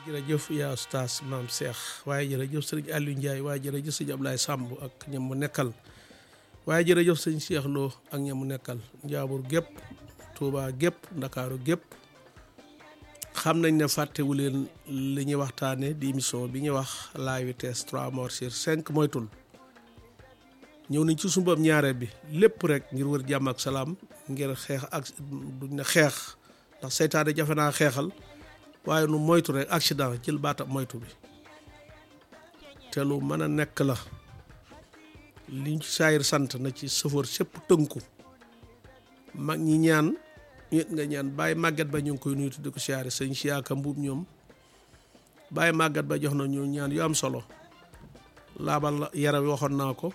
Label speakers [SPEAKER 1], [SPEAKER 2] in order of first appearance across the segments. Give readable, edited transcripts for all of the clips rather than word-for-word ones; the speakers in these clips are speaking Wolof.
[SPEAKER 1] jërëjëf yaa oustaz maam Cheikh waaye jërëjëf sëriñ Aliou Ndiaye waaye jërëjëf sëriñ Ablaye Samb ak ñam mu nekkal waaye jërëjëf sëriñ Cheikh Lo ak ñam mu nekkal Njaambur gépp Touba gépp Ndakaaru gépp xam nañ ne fàttewu leen li ñuy waxtaane di émission bi ñuy wax la vitesse 3 morts sur 5 moytul ñëw nañ ci sumbam ñaareel bi lépp rek ngir wër jàmm ak salaam ngir xeex ak duñ ne xeex ndax seytaane jafe naa xeexal waaye nu moytu rek accident jël baatam moytu bi te lu mën a nekk la liñ ci saayir sant na ci sëfoor sépp tënku mag ñi ñaan ñet nga ñaan bàyyi màggat ba ñu ngi koy nuyu di ko siyaare sëñ siyaaka mbuub ñoom bàyyi màggat ba jox na ñu ñaan yu am solo laabal yaram waxoon naa ko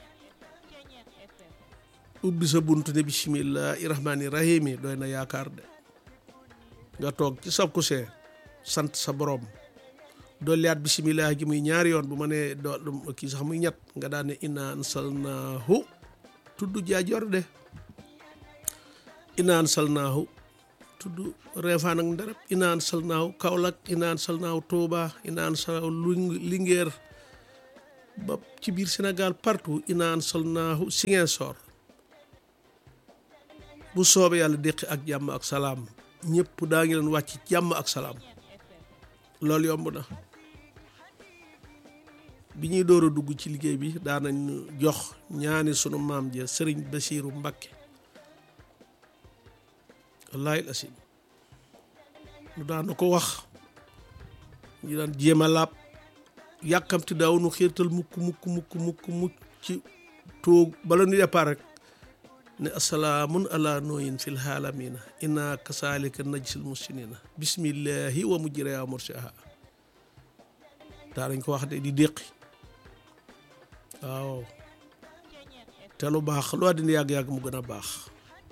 [SPEAKER 1] ubbi sa bunt ne bismillahi rahmaani rahim doy na yaakaar de nga toog ci sab ku see sant sa borom dolliyaat bisimilah gi muy ñaari yoon bu ma nee doo kii sax muy ñett nga daan ne inna ansalnaahu tudd jaajoor de inna ansalnaahu tudd reefaan ak ndarab inna ansalnaahu Kaolack inna ansalnaahu Touba inna ansalnaahu Linguère ba ci biir Sénégal partout inna ansalnaahu Ziguinchor bu soobee yàlla déqi ak jàmm ak salaam ñëpp daa ngi leen wàcc jàmm ak salaam loolu yomb na bi ñuy door a dugg ci liggéey bi daanañ jox ñaani sunu maam ja sëriñ Basiiru Mbakke wallaahi asim lu daan ko wax ñu daan jéem a laab yàkkamti daaw nu xiirtal mukk ci toog bala nu départ rek ne asalaamun ala nooyin fil haalamina inna kasaalika najsil musinina bismillahi wa mujriha wa mursaha daa dañ ko wax de di déqi waaw te lu baax lu àddina yàgg-yàgg mu gën a baax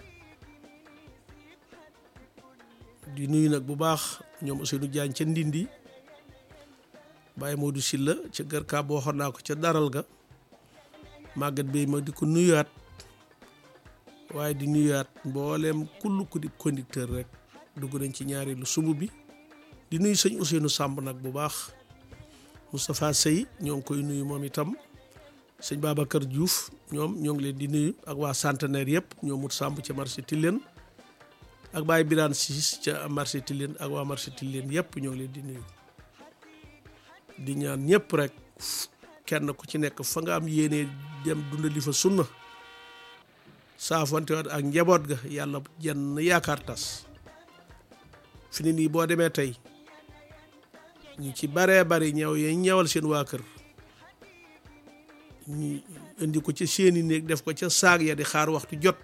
[SPEAKER 1] di nuyu nag bu baax ñoom Ousseynou Diagne ca Ndindi Baye Modou Silla ca Gër Kaab boo waxoon naa ko ca daral ga màggat bi ma di ko nuyuwaat waaye di nuyuwaat mbooleem kull ku di conducteur rek dugg nañ ci ñaareelu sumb bi di nuyu sëñ Ousseynou Samb nag bu baax Moustapha Sey ñoo ngi koy nuyu moom itam sëñ Babacar Diouf ñoom ñoo ngi leen di nuyu ak waa centenaire yëpp ñoom mut Samb ca marché Tilène ak Baye Birane Ciss ca marché Tilène ak waa marché Tilène yëpp ñoo ngi leen di nuyu di ñaan ñëpp rek kenn ku ci nekk fa nga am yéene dem dundali fa sunna saafonte waat ak njaboot ga yàlla jenn yaakaar tas fi ni nii boo demee tey ñu ci baree bari ñëw yañ ñëwal seen waa kër ñu indi ko ca seeni néeg def ko ca saag ya di xaar waxtu jot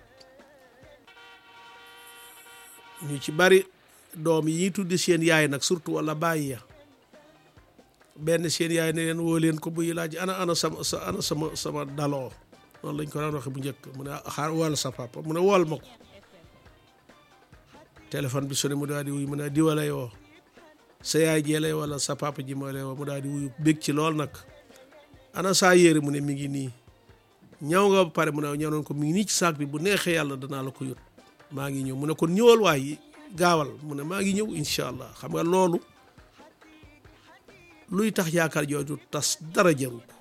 [SPEAKER 1] ñu ci bari doom yi ñuy tuddi seen yaay nag surtout wala bàyyi ya benn seen yaay ne leen woo leen ko buy laaj ana sama daloo noonu lañ ko daan waxe bu njëkk mu ne xaar wol sa papa mu ne wool ma ko téléphone bi sonné mu daal di wuyu mu ne diwa lay woo sa yaay jee lay wala sa papa ji mooy lay woo mu daal di wuyu bég ci lool nag ana saa yére mu ne mi ngi nii ñaw nga ba pare mu ne ñëw nañ ko mi ngi nii ci saak bi bu neexee yàlla danaa la ko yót maa ngi ñëw mu ne kon ñëwal waay gaawal mu ne maa ngi ñëw incha allah xam nga loolu luy tax yaakaar jooju tas dara jaru ko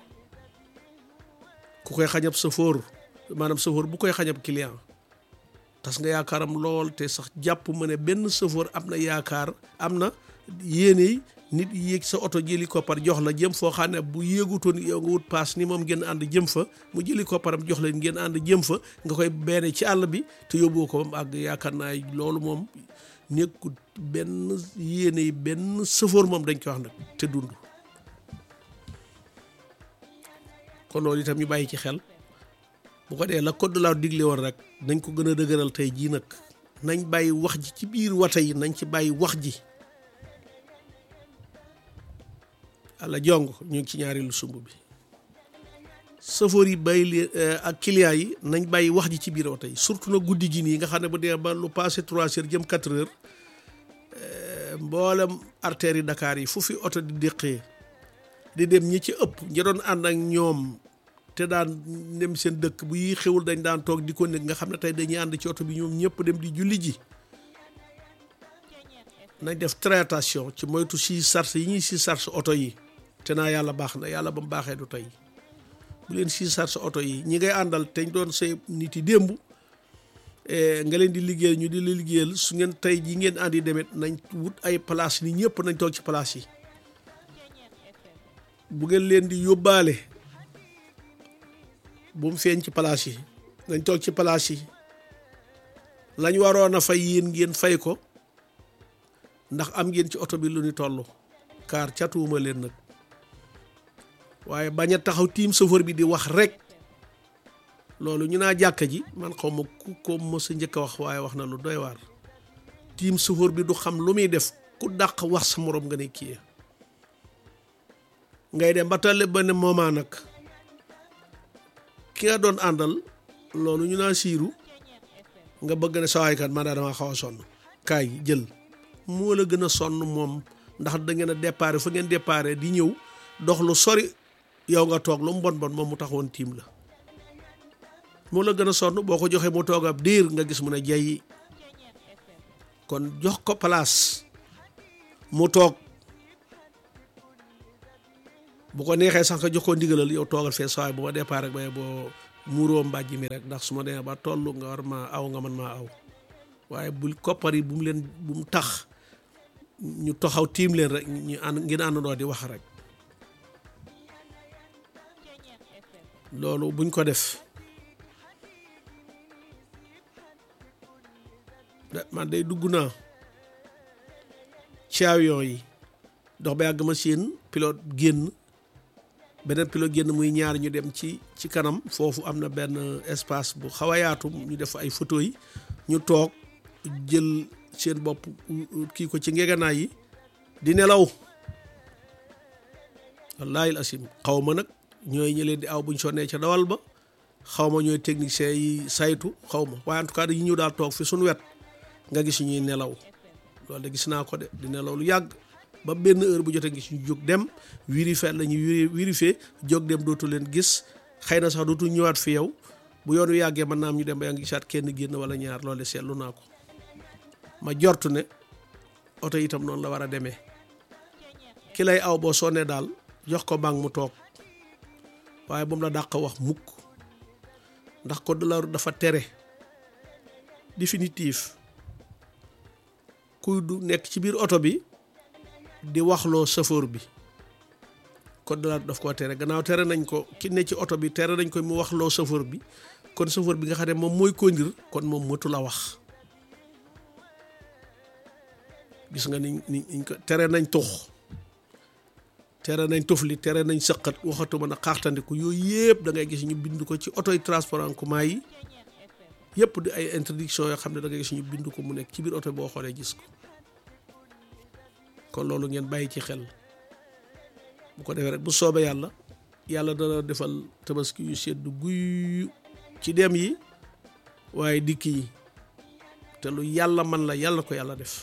[SPEAKER 1] ku koy xañab sëfoor maanaam sëfoor bu koy xañab client tas nga yaakaaram lool te sax jàpp ma ne benn sëfoor am na yaakaar am na yéene nit yéeg sa oto jëli koppar jox la jëm foo xam ne bu yéegutoon yow nga wut paas ni moom ngeen ànd jëm fa mu jëli kopparam jox leen ngeen ànd jëm fa nga koy beene ci àll bi te yóbboo ko ba mu àgg yaakaar naa loolu moom nekkul benn yéene yi benn sëfoor moom dañ koy wax nag te dund kon loolu itam ñu bàyyi ci xel bu ko dee la code de la digle woon rek nañ ko gën a dëgëral tey jii nag nañ bàyyi wax ji ci biir wata yi nañ ci bàyyi wax ji alla jong ñu ngi ci ñaareelu sumb bi sëfoor yi bàyyi leen ak client yi nañ bàyyi wax ji ci biir wata yi surtout nag guddi gi nii nga xam ne bu dee ba lu passé 3 heures jëm 4 heures mboolem artères yi Dakar yi fu fi oto di déqee di dem ñi ci ëpp ñi doon ànd ak ñoom te daan dem seen dëkk bu yi xewul dañ daan toog di ko nekk nga xam ne tey dañuy ànd ci oto bi ñoom ñëpp dem di julli ji nañ def très attention ci moytu si charge yi ñuy si charge oto yi te naa yàlla baax na yàlla ba mu baaxee du tey bu leen si charge oto yi ñi ngay àndal te ñu doon say nit yi démb nga leen di liggéeyal ñu di la liggéeyal su ngeen tey ji ngeen àndi demet nañ wut ay place ni ñëpp nañ toog ci place yi bu ngeen leen di yóbbaale bu mu feeñ ci place yi nañ toog ci place yi lañ waroon a fay yéen ngeen fay ko ndax am ngeen ci oto bi lu ñu toll car catuuma leen nag waaye bañ a taxaw tiim chauffeur bi di wax rek loolu ñu naa jàkka ji man xaw ma ku ko mës a njëkk a wax waaye wax na lu doy waar tiim chauffeur bi du xam lu muy def ku dàq wax sa morom nga ne kii ngay dem ba toll ba ne moment nag ki nga doon àndal loolu ñu naa siiru nga bëgg ne sawaaykat man daa dama xaw a sonn kaay jël moo la gën a sonn moom ndax da ngeen a déparé fa ngeen déparé di ñëw dox lu sori yow nga toog lu mu bon bon moom mu taxawoon tiim la moo la gën a sonn boo ko joxee mu toog ab diir nga gis mu ne jay kon jox ko place mu toog bu ko neexee sax nga jox ko ndigalal yow toogal fee sawaay bu ma départ rek baye boo muuroo mbàjj mi rek ndax su ma demee ba toll nga war maa aw nga man maa aw waaye bul koppar yi bu mu tax ñu taxaw tiim leen rek ñu ànd ngeen àndandoo di wax rek loolu buñ ko def man day dugg naa ci avion yi dox ba yàgg ma seen pilote génn beneen pilote génn muy ñaar ñu dem ci kanam foofu am na benn espace bu xaw a yaatu ñu def ay photo yi ñu toog jël seen bopp kii ko ci ngeganaay yi di nelaw wallaahi asim xaw ma nag ñooy ñi leen di aw buñ sonnee ca dawal ba xaw ma ñooy technicien yi saytu xaw ma waaye en tout cas dañuy ñëw daal toog fi suñu wet nga gis ñuy nelaw loolu de gis naa ko de di nelaw lu yàgg ba benn heure bu jotee gis ñu jóg dem vérifier la ñuy vérifier jóg dem dootu leen gis xëy na sax dootu ñëwaat fi yow bu yoon wi yàggee mën naa am ñu dem ba yaa ngi gisaat kenn génn wala ñaar loolu de seetlu naa ko ma jortu ne oto itam noonu la war a demee ki lay aw boo sonnee daal jox ko banque mu toog waaye bu mu la dàq wax mukk ndax code de la route dafa tere définitif kuy du nekk ci biir oto bi di waxloo chauffeur bi code de la route daf koo tere gannaaw tere nañ ko ki ne ci oto bi tere nañ ko mu waxloo chauffeur bi kon chauffeur bi nga xam ne moom mooy conduire kon moom mëtu la wax gis nga niñ ko tere nañ tux tere nañ tufli tere nañ sëqat waxatuma na xaaxtandiku yooyu yëpp da ngay gis ñu bind ko ci oto yi transport en commun yi yëpp di ay interdiction yoo xam ne da ngay gis ñu bind ko mu nekk ci biir oto boo xoolee gis ko kon loolu ngeen bàyyi ci xel bu ko defee rek bu soobee yàlla dana defal tabaski yu sedd guy ci dem yi waaye dikk yi te lu yàlla man la yàlla ko yàlla def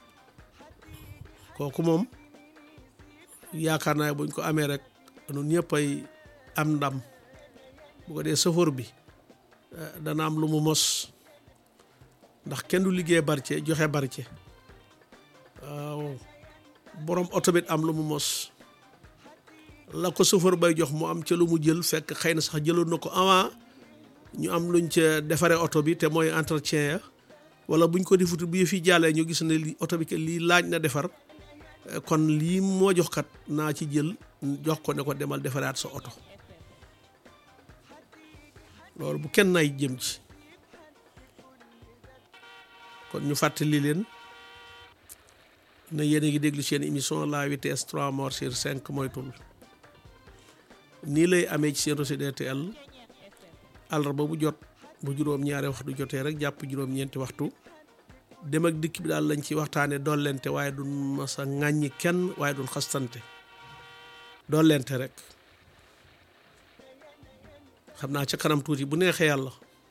[SPEAKER 1] kooku moom yaakaar naa buñ ko amee rek ñun ñëpp ay am ndam bu ko dee chauffeur bi dana am lu mu mos ndax kenn du liggéey barce joxe barce waaw borom oto bi am lu mu mos la ko chauffeur bay jox mu am ca lu mu jël fekk xëy na sax jëloon na ko avant ñu am luñ ca defaree oto bi te mooy entretien ya wala buñ ko defutu bi fi jàllee ñu gis ne li oto bi ke lii laaj na defar kon lii moo jox kat naa ci jël jox ko ne ko demal defaraat sa oto loolu bu kenn nay jëm ci kon ñu fàttali leen na yéen a ngi déglu seen émission la vitesse 3 morts sur 5 moytul nii lay amee ci seen réseau DTL àllarba bu jot bu juróom-ñaari waxtu jotee rek jàpp juróom-ñeenti waxtu dem ak dikk bi daal lañ ci waxtaane dollente waaye duñ mas a ŋàññi kenn waaye duñ xastante dollente rek xam naa ca kanam tuuti bu neexee yàlla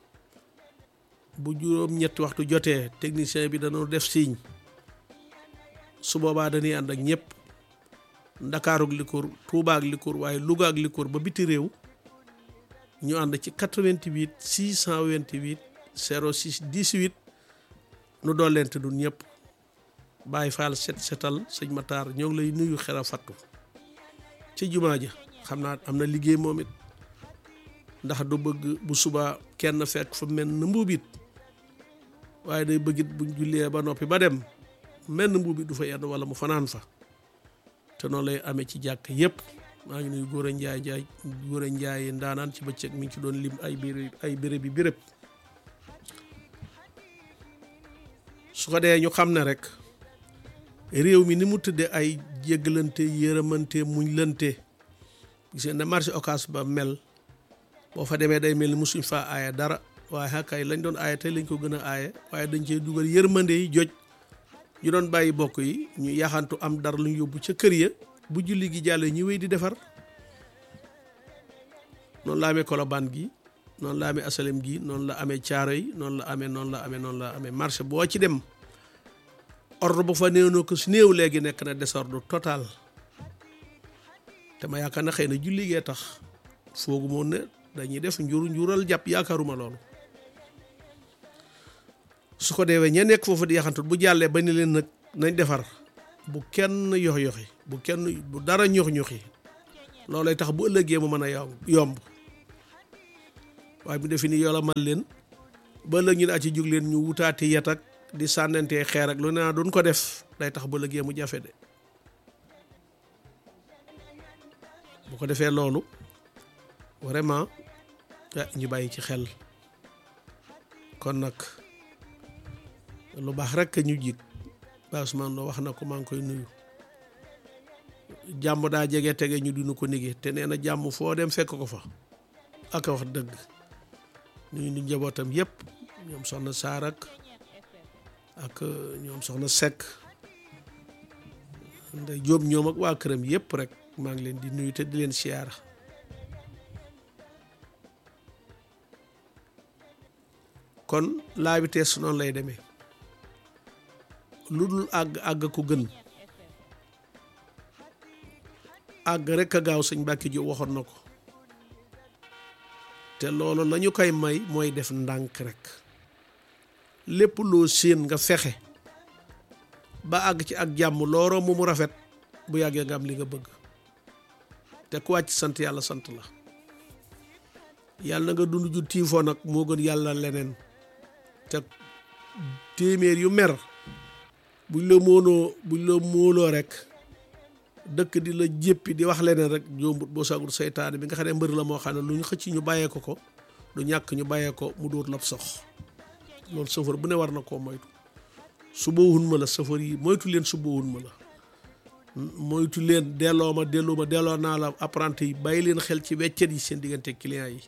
[SPEAKER 1] bu juróom-ñetti waxtu jotee technicien bi dañoo def signe su boobaa dañuy ànd ak ñëpp Ndakaaru ak li ko Tuuba ak li ko waaye Louga ak li ko ba biti réew ñu ànd ci 88 628 06 18 nu dollente dun ñëpp Baay Faal setal sëñ Matar ñoo ngi lay nuyu xera fattu ci jumaa ja xam naa am na liggéey moom it ndax du bëgg bu subaa kenn fekk fa mel na mbuubit waaye day bëggit buñ jullee ba noppi ba dem mel na mbuubit du fa yenn wala mu fanaan fa te noonu lay amee ci jàkk yépp maa ngi nuyu góor a njaay ndaanaan ci bëccëg mi ngi ci doon lim ay béréb su ko dee ñu xam ne rek réew mi ni mu tëddee ay jéggalante yërëmante muñ lante gis ne marché Ocass ba mel boo fa demee day mel ni musuñ faa aaya dara waaye xakay lañ doon aaya tey lañ ko gën a aaya waaye dañ cee dugal yërmande yi joj ñu doon bàyyi bokk yi ñu yaxantu am dara lu ñu yóbbu ca kër ya bu julli gi jàllee ñu wéy di defar noonu la amee Colobane gi noonu la amee Asalem gi noonu la amee Thiaroye yi noonu la amee marché boo ci dem ordre bu fa néew ko si néew léegi nekk na désordre total te ma yaakaar na xëy na julli gee tax foogu moon ne dañuy def njural jàpp yaakaaruma loolu su ko deewee ña nekk foofu di yaxantut bu jàllee ba ni leen nag nañ defar bu kenn yoxi bu dara ñoxi loolay tax bu ëllëgee mu mën a yomb waaye bu defe ni yoola man leen ba ëllëg ñu ne ci jóg leen ñu wutaati yet ak di sànnantee xeer ak lu ne naa doon ko def day tax ba ëllëgee mu jafe de bu ko defee loolu vraiment ñu bàyyi ci xel kon nag lu baax rek ñu jig Ousmane Lo wax na ko maa ngi koy nuyu jàmm daa jege tege ñu dunu ko nige te nee na jàmm foo dem fekk ko fa ak wax dëgg nuyu ni njabootam yépp ñoom soxna Saarak ak ñoom soxna Seck Ndey Jóob ñoom ak waa këram yépp rek maa ngi leen di nuyu te di leen siyaara kon la vitesse noonu lay demee lu dul àgg ko gën àgg rek a gaaw sëñ Mbàkke Jóob waxoon na ko te loolu la ñu koy may mooy def ndànk rek lépp loo séen nga fexe ba àgg ci ak jàmm looroo mu rafet bu yàggee nga am li nga bëgg te ku wàcc sant yàlla sant la yàlla nga dund ju tiifoo nag moo gën yàlla leneen te téeméer yu mer buñ la móoloo rek dëkk di la jéppi di wax leneen rek jombut boo sagul seytaane bi nga xam ne mbër la moo xam ne lu ñu xëcc ñu bàyyee ko du ñàkk ñu bàyyee ko mu dóor lab sox loolu safar bu ne war na koo moytu su boowun ma la safar yi moytu leen su boowun ma la moytu leen delloo naa la apprenti yi bàyyi leen xel ci weccet yi seen diggante client yi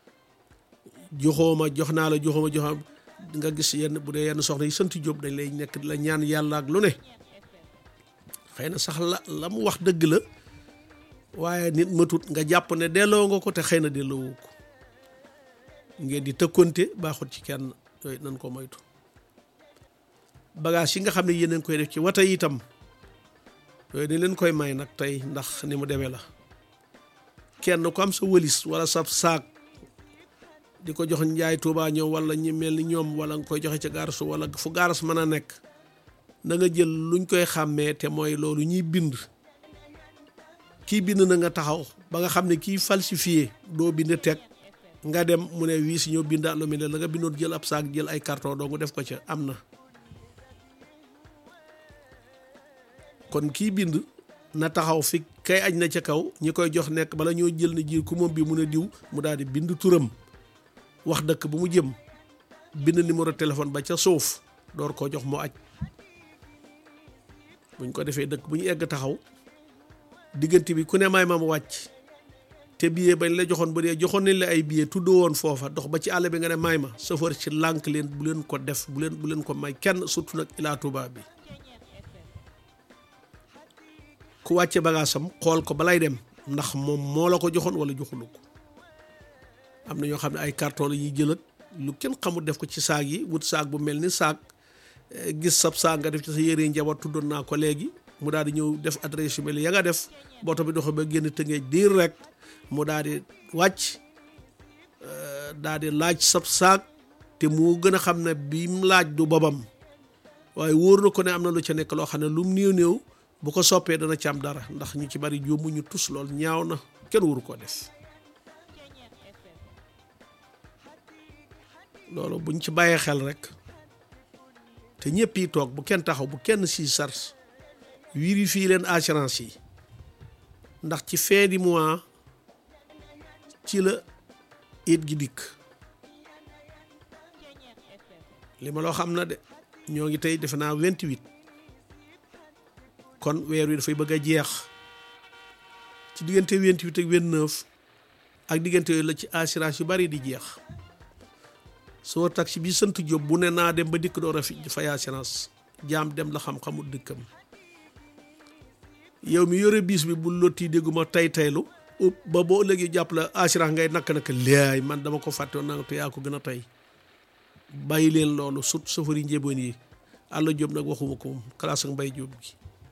[SPEAKER 1] jox naa la nga gis yenn bu dee yenn soxna yi sant Jóob dañ lay nekk la ñaan yàlla ak lu ne xëy na sax la mu wax dëgg la waaye nit matut nga jàpp ne delloo nga ko te xëy na delloo ko ngeen di tëkkonte baaxut ci kenn yooyu nan ko moytu bagage yi nga xam ne yéen koy def ci wata itam yooyu dañ leen koy may nag tey ndax ni mu demee la kenn ku am sa wëlis wala sa saak di ko jox njaay Tuubaa ñoom wala ñi mel ni ñoom wala nga koy joxe ca gaarasu wala fu gaaras mën a nekk na nga jël luñ koy xàmmee te mooy loolu ñuy bind kii bind na nga taxaw ba nga xam ne kii falsifié doo bind teg nga dem mu ne wii si ñoo bind lu mel ne la nga bindoon jël ab saak jël ay carton doo nga def ko ca am na kon kii bind na taxaw fi kay aj na ca kaw ñi koy jox nekk bala ñoo jël ne ji ku moom bi mun a diw mu daal di bind turam wax dëkk bu mu jëm bind numéro téléphone ba ca suuf door koo jox moo aj buñ ko defee dëkk bu ñu egg taxaw diggante bi ku ne may ma mu wàcc te billet bañ la joxoon ba dee joxoon nañ la ay billet tuddoo woon foofa dox ba ci àll bi nga ne may ma chauffeur ci lànk leen bu leen ko def bu leen ko may kenn surtout nag Ila Touba bi ku wàcce bagaasam xool ko balay dem ndax moom moo la ko joxoon wala joxulu ko am na ñoo xam ne ay carton la ñuy jël ak lu kenn xamul def ko ci saag yi wut saag bu mel ni saag gis sab saag nga def ci sa yére njaboot tuddoon naa ko léegi mu daal di ñëw def adresse yu mel ya nga def booto bi doxe ba génn Tëngéej diir rek mu daal di wàcc daal di laaj sab saag te moo gën a xam ne bi mu laaj du bobam waaye wóor na ko ne am na lu ca nekk loo xam ne lu mu néew bu ko soppee dana ci am dara ndax ñu ci bari jombu ñu tus lool ñaaw na kenn waru koo def loolu buñ ci bàyyee xel rek te ñëpp yi toog bu kenn taxaw bu kenn si sars vérifier leen assurance yi ndax ci fin du mois ci la it gi dikk li ma loo xam na de ñoo ngi tey defe naa 28 kon weer wi dafay bëgg a jeex ci diggante 28 ak 29 ak diggante yooyu la ci assurance yu bari di jeex soo taxi bi sant Jóob bu ne naa dem ba dikk door a fay assurance jaam dem la xam-xamul dëkkam yow mi yore biis bi bu lotti dégguma taylu ba boo léegi jàpp la assurance ngay nakk laay man dama ko fàtte woon naa te yaa ko gën a tey bàyyi leen loolu sut safari njëboon yi àlla Jóob nag waxuma ko moom classe ak Mbay Jóob gi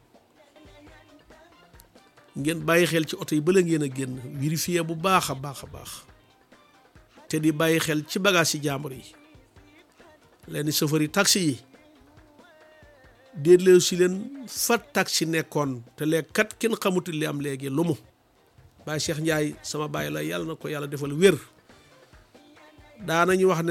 [SPEAKER 1] ngeen bàyyi xel ci oto yi bala ngeen a génn vérifier bu baax a baax te di bàyyi xel ci bagage yi jàmbur yi leen safari taxi yi déedéet si leen fa taxi nekkoon te léegi kat kenn xamutul li am léegi lu mu Baye Cheikh Ndiaye sama baay la yàlla na ko yàlla defal wér daanañu wax ne